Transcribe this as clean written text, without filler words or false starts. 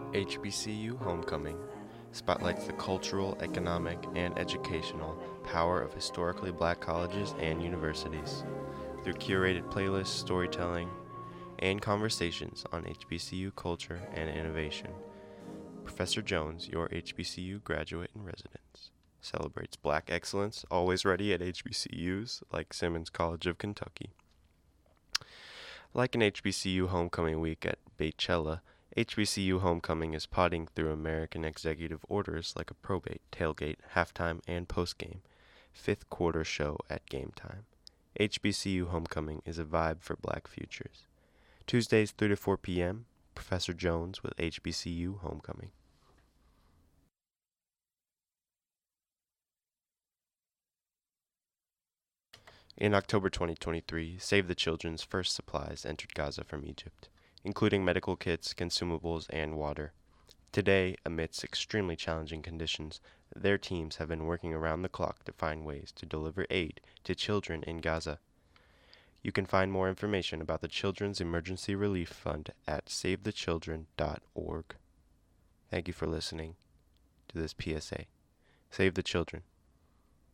HBCU Homecoming spotlights the cultural, economic, and educational power of historically black colleges and universities through curated playlists, storytelling, and conversations on HBCU culture and innovation. Professor Jones, your HBCU graduate in residence, celebrates black excellence, always ready at HBCUs like Simmons College of Kentucky. Like an HBCU homecoming week at Beychella, HBCU Homecoming is potting through American executive orders like a probate, tailgate, halftime, and postgame, fifth quarter show at game time. HBCU Homecoming is a vibe for black futures. Tuesdays 3 to 4 p.m., Professor Jones with HBCU Homecoming. In October 2023, Save the Children's first supplies entered Gaza from Egypt, including medical kits, consumables, and water. Today, amidst extremely challenging conditions, their teams have been working around the clock to find ways to deliver aid to children in Gaza. You can find more information about the Children's Emergency Relief Fund at savethechildren.org. Thank you for listening to this PSA. Save the children.